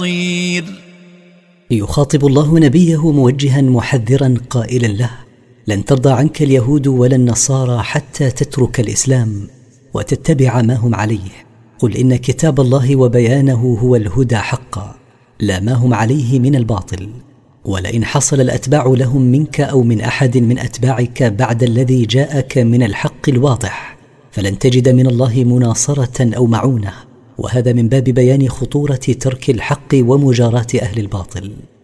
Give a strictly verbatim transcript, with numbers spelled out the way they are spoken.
يخاطب الله نبيه موجها محذرا قائلا له: لن ترضى عنك اليهود ولا النصارى حتى تترك الإسلام وتتبع ما هم عليه. قل إن كتاب الله وبيانه هو الهدى حقا، لا ما هم عليه من الباطل. ولئن حصل الأتباع لهم منك أو من أحد من أتباعك بعد الذي جاءك من الحق الواضح فلن تجد من الله مناصرة أو معونة. وهذا من باب بيان خطورة ترك الحق ومجاراة أهل الباطل.